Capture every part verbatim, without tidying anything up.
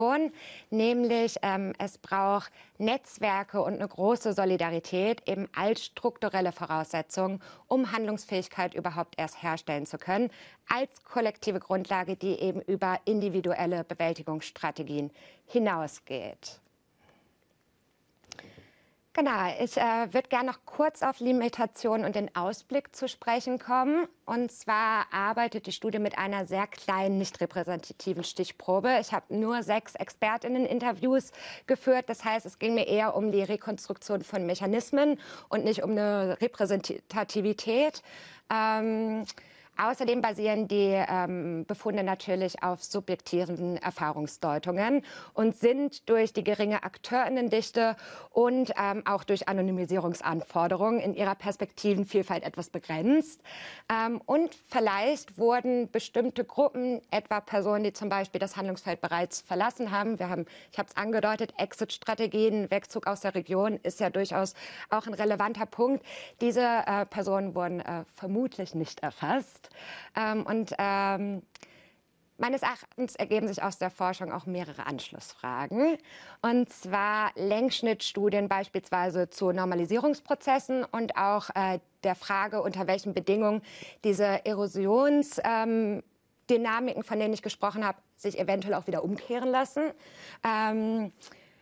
nämlich ähm, es braucht Netzwerke und eine große Solidarität eben als strukturelle Voraussetzung, um Handlungsfähigkeit überhaupt erst herstellen zu können, als kollektive Grundlage, die eben über individuelle Bewältigungsstrategien hinausgeht. Genau, ich äh, würde gerne noch kurz auf Limitationen und den Ausblick zu sprechen kommen. Und zwar arbeitet die Studie mit einer sehr kleinen, nicht repräsentativen Stichprobe. Ich habe nur sechs ExpertInnen-Interviews geführt. Das heißt, es ging mir eher um die Rekonstruktion von Mechanismen und nicht um eine Repräsentativität. Ähm, Außerdem basieren die ähm, Befunde natürlich auf subjektiven Erfahrungsdeutungen und sind durch die geringe Akteurinnendichte und ähm, auch durch Anonymisierungsanforderungen in ihrer Perspektivenvielfalt etwas begrenzt. Ähm, und vielleicht wurden bestimmte Gruppen, etwa Personen, die zum Beispiel das Handlungsfeld bereits verlassen haben, wir haben, ich habe es angedeutet, Exit-Strategien, Wegzug aus der Region ist ja durchaus auch ein relevanter Punkt. Diese äh, Personen wurden äh, vermutlich nicht erfasst. Ähm, und ähm, meines Erachtens ergeben sich aus der Forschung auch mehrere Anschlussfragen. Und zwar Längsschnittstudien beispielsweise zu Normalisierungsprozessen und auch äh, der Frage, unter welchen Bedingungen diese Erosionsdynamiken, ähm, von denen ich gesprochen habe, sich eventuell auch wieder umkehren lassen. Ähm,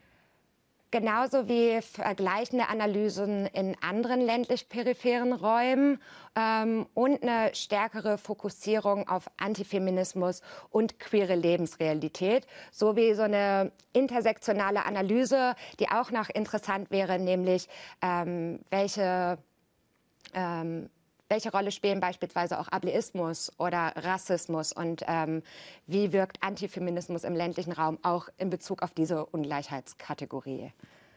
Genauso wie vergleichende Analysen in anderen ländlich-peripheren Räumen ähm, und eine stärkere Fokussierung auf Antifeminismus und queere Lebensrealität, sowie so eine intersektionale Analyse, die auch noch interessant wäre, nämlich ähm, welche ähm, Welche Rolle spielen beispielsweise auch Ableismus oder Rassismus und ähm, wie wirkt Antifeminismus im ländlichen Raum auch in Bezug auf diese Ungleichheitskategorie?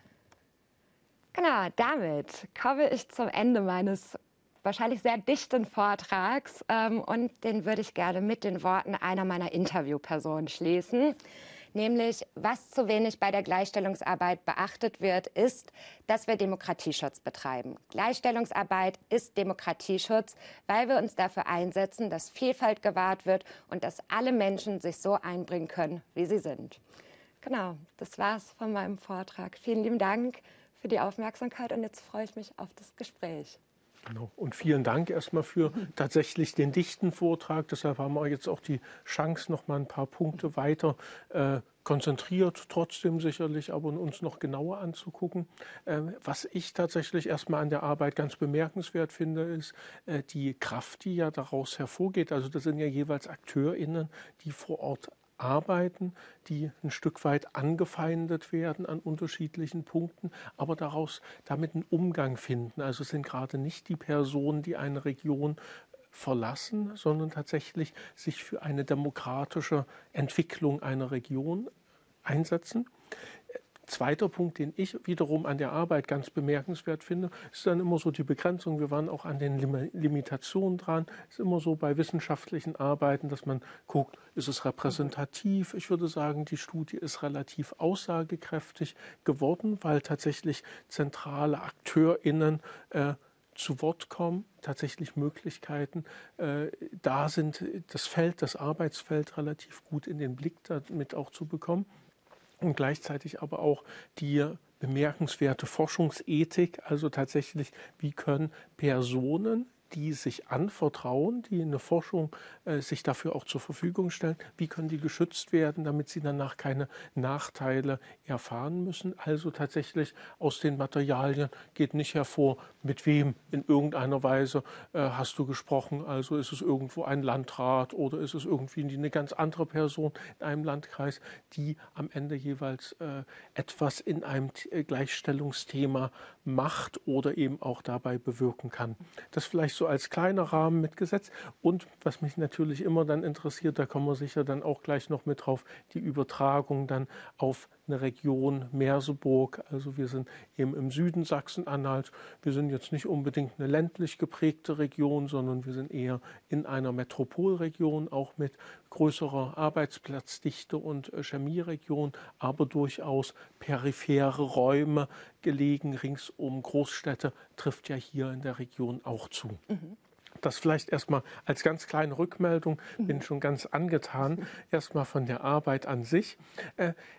Genau, damit komme ich zum Ende meines wahrscheinlich sehr dichten Vortrags ähm, und den würde ich gerne mit den Worten einer meiner Interviewpersonen schließen. Nämlich, was zu wenig bei der Gleichstellungsarbeit beachtet wird, ist, dass wir Demokratieschutz betreiben. Gleichstellungsarbeit ist Demokratieschutz, weil wir uns dafür einsetzen, dass Vielfalt gewahrt wird und dass alle Menschen sich so einbringen können, wie sie sind. Genau, das war's von meinem Vortrag. Vielen lieben Dank für die Aufmerksamkeit und jetzt freue ich mich auf das Gespräch. Genau. Und vielen Dank erstmal für tatsächlich den dichten Vortrag. Deshalb haben wir jetzt auch die Chance, noch mal ein paar Punkte weiter äh, konzentriert, trotzdem sicherlich, aber uns noch genauer anzugucken. Äh, was ich tatsächlich erstmal an der Arbeit ganz bemerkenswert finde, ist äh, die Kraft, die ja daraus hervorgeht. Also das sind ja jeweils AkteurInnen, die vor Ort arbeiten, die ein Stück weit angefeindet werden an unterschiedlichen Punkten, aber daraus damit einen Umgang finden. Also es sind gerade nicht die Personen, die eine Region verlassen, sondern tatsächlich sich für eine demokratische Entwicklung einer Region einsetzen. Zweiter Punkt, den ich wiederum an der Arbeit ganz bemerkenswert finde, ist dann immer so die Begrenzung. Wir waren auch an den Lim Limitationen dran. Es ist immer so bei wissenschaftlichen Arbeiten, dass man guckt, ist es repräsentativ? Ich würde sagen, die Studie ist relativ aussagekräftig geworden, weil tatsächlich zentrale AkteurInnen äh, zu Wort kommen, tatsächlich Möglichkeiten äh, da sind, das Feld, das Arbeitsfeld relativ gut in den Blick damit auch zu bekommen. Und gleichzeitig aber auch die bemerkenswerte Forschungsethik, also tatsächlich, wie können Personen, die sich anvertrauen, die in der Forschung äh, sich dafür auch zur Verfügung stellen, wie können die geschützt werden, damit sie danach keine Nachteile erfahren müssen. Also tatsächlich aus den Materialien geht nicht hervor, mit wem in irgendeiner Weise äh, hast du gesprochen, also ist es irgendwo ein Landrat oder ist es irgendwie eine ganz andere Person in einem Landkreis, die am Ende jeweils äh, etwas in einem Gleichstellungsthema macht oder eben auch dabei bewirken kann. Das vielleicht so als kleiner Rahmen mitgesetzt. Und was mich natürlich immer dann interessiert, da kommen wir sicher dann auch gleich noch mit drauf, die Übertragung dann auf eine Region Merseburg. Also wir sind eben im Süden Sachsen-Anhalt. Wir sind jetzt nicht unbedingt eine ländlich geprägte Region, sondern wir sind eher in einer Metropolregion, auch mit größerer Arbeitsplatzdichte und äh, Chemieregion, aber durchaus periphere Räume gelegen rings um Großstädte, trifft ja hier in der Region auch zu. Mhm. Das vielleicht erstmal als ganz kleine Rückmeldung, bin schon ganz angetan, erstmal von der Arbeit an sich. Äh,